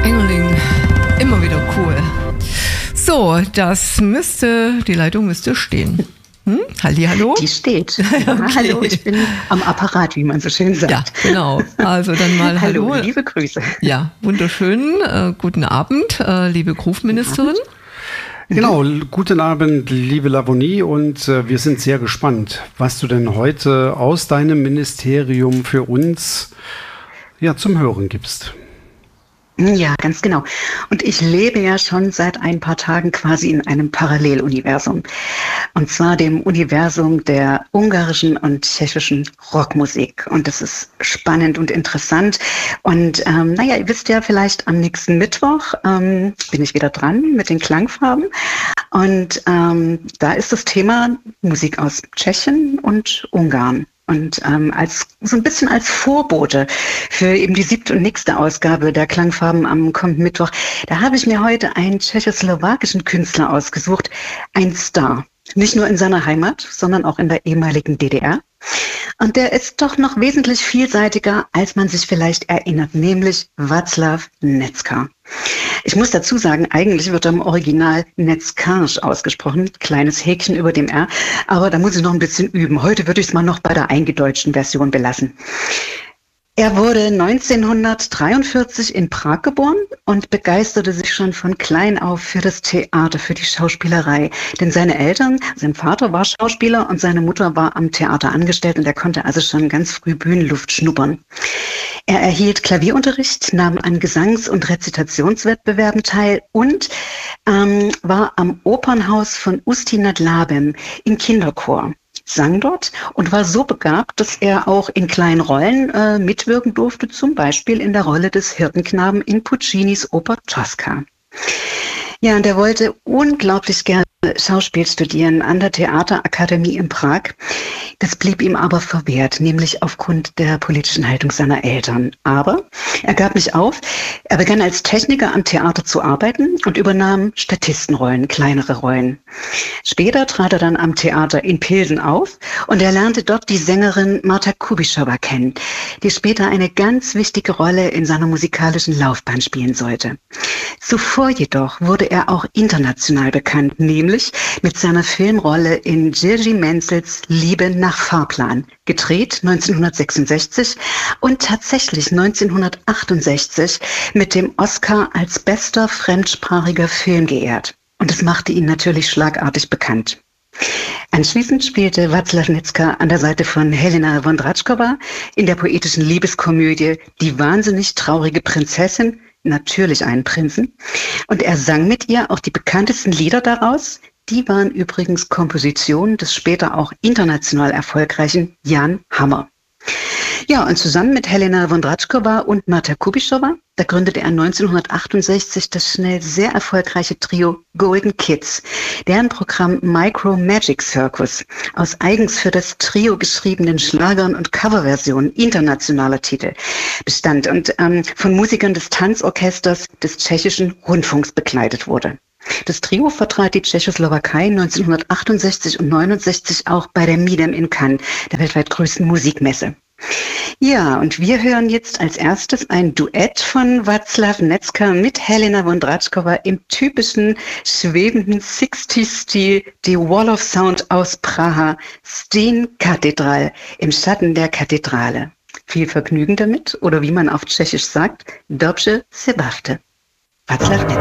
Engeling, immer wieder cool. So, die Leitung müsste stehen. Hallihallo? Die steht. Ja, okay. Hallo, ich bin am Apparat, wie man so schön sagt. Ja, genau. Also dann mal hallo. Hallo, liebe Grüße. Ja, wunderschön. Guten Abend, liebe Groove-Ministerin. Genau, guten Abend, liebe Lavonie, und wir sind sehr gespannt, was du denn heute aus deinem Ministerium für uns zum Hören gibst. Ja, ganz genau. Und ich lebe ja schon seit ein paar Tagen quasi in einem Paralleluniversum. Und zwar dem Universum der ungarischen und tschechischen Rockmusik. Und das ist spannend und interessant. Und ihr wisst ja vielleicht, am nächsten Mittwoch bin ich wieder dran mit den Klangfarben. Und da ist das Thema Musik aus Tschechien und Ungarn. Und so ein bisschen als Vorbote für eben die 7. und nächste Ausgabe der Klangfarben am kommenden Mittwoch, da habe ich mir heute einen tschechoslowakischen Künstler ausgesucht, ein Star. Nicht nur in seiner Heimat, sondern auch in der ehemaligen DDR. Und der ist doch noch wesentlich vielseitiger, als man sich vielleicht erinnert, nämlich Václav Necka. Ich muss dazu sagen, eigentlich wird er im Original Neckarsch ausgesprochen, kleines Häkchen über dem R, aber da muss ich noch ein bisschen üben. Heute würde ich es mal noch bei der eingedeutschten Version belassen. Er wurde 1943 in Prag geboren und begeisterte sich schon von klein auf für das Theater, für die Schauspielerei. Denn seine Eltern, sein Vater war Schauspieler und seine Mutter war am Theater angestellt und er konnte also schon ganz früh Bühnenluft schnuppern. Er erhielt Klavierunterricht, nahm an Gesangs- und Rezitationswettbewerben teil und war am Opernhaus von Usti nad Labem im Kinderchor. Sang dort und war so begabt, dass er auch in kleinen Rollen mitwirken durfte, zum Beispiel in der Rolle des Hirtenknaben in Puccinis Oper Tosca. Ja, und er wollte unglaublich gerne Schauspiel studieren an der Theaterakademie in Prag. Das blieb ihm aber verwehrt, nämlich aufgrund der politischen Haltung seiner Eltern. Aber er gab nicht auf. Er begann als Techniker am Theater zu arbeiten und übernahm Statistenrollen, kleinere Rollen. Später trat er dann am Theater in Pilsen auf und er lernte dort die Sängerin Marta Kubischowa kennen, die später eine ganz wichtige Rolle in seiner musikalischen Laufbahn spielen sollte. Zuvor jedoch wurde er auch international bekannt, nämlich mit seiner Filmrolle in Jiří Menzels Liebe nach Fahrplan, gedreht 1966 und tatsächlich 1968 mit dem Oscar als bester fremdsprachiger Film geehrt. Und das machte ihn natürlich schlagartig bekannt. Anschließend spielte Václav Necka an der Seite von Helena Vondráčková in der poetischen Liebeskomödie Die wahnsinnig traurige Prinzessin, natürlich einen Prinzen. Und er sang mit ihr auch die bekanntesten Lieder daraus. Die waren übrigens Kompositionen des später auch international erfolgreichen Jan Hammer. Ja, und zusammen mit Helena Vondráčková und Marta Kubischowa, da gründete er 1968 das schnell sehr erfolgreiche Trio Golden Kids, deren Programm Micro Magic Circus aus eigens für das Trio geschriebenen Schlagern und Coverversionen internationaler Titel bestand und von Musikern des Tanzorchesters des tschechischen Rundfunks begleitet wurde. Das Trio vertrat die Tschechoslowakei 1968 und 1969 auch bei der MIDEM in Cannes, der weltweit größten Musikmesse. Ja, und wir hören jetzt als erstes ein Duett von Václav Necka mit Helena Vondráčková im typischen schwebenden 60s-Stil, die Wall of Sound aus Praha, Steen Kathedral, im Schatten der Kathedrale. Viel Vergnügen damit, oder wie man auf Tschechisch sagt, Dobře se bavte. Václav Necka.